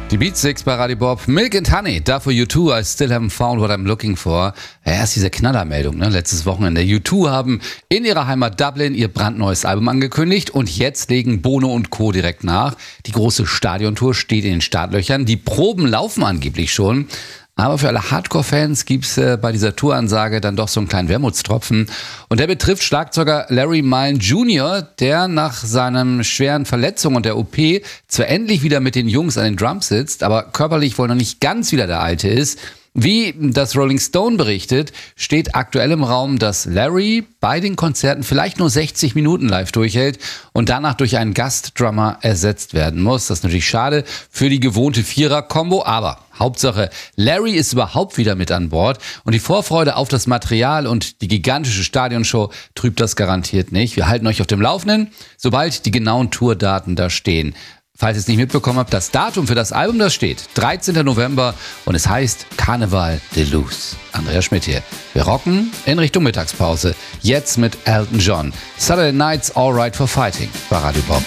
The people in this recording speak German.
Die Beat Six bei Radio Bob. Milk and Honey, dafür U2, I still haven't found what I'm looking for. Ja, erst diese Knallermeldung, letztes Wochenende. U2 haben in ihrer Heimat Dublin ihr brandneues Album angekündigt und jetzt legen Bono und Co. direkt nach. Die große Stadiontour steht in den Startlöchern. Die Proben laufen angeblich schon. Aber für alle Hardcore-Fans gibt's bei dieser Touransage dann doch so einen kleinen Wermutstropfen. Und der betrifft Schlagzeuger Larry Mullen Jr., der nach seinen schweren Verletzungen und der OP zwar endlich wieder mit den Jungs an den Drums sitzt, aber körperlich wohl noch nicht ganz wieder der Alte ist. Wie das Rolling Stone berichtet, steht aktuell im Raum, dass Larry bei den Konzerten vielleicht nur 60 Minuten live durchhält und danach durch einen Gastdrummer ersetzt werden muss. Das ist natürlich schade für die gewohnte Vierer-Kombo, aber Hauptsache, Larry ist überhaupt wieder mit an Bord und die Vorfreude auf das Material und die gigantische Stadionshow trübt das garantiert nicht. Wir halten euch auf dem Laufenden, sobald die genauen Tourdaten da stehen. Falls ihr es nicht mitbekommen habt, das Datum für das Album, das steht 13. November und es heißt Carnival Deluxe. Andreas Schmidt hier. Wir rocken in Richtung Mittagspause. Jetzt mit Elton John. Saturday Night's All Right for Fighting bei Radio Bob.